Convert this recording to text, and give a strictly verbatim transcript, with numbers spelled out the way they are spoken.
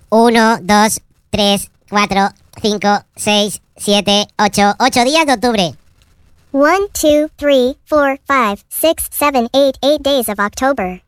Uno, dos, tres, cuatro, cinco, seis, siete, ocho. Ocho días de octubre. One, two, three, four, five, six, seven, eight, eight days of October.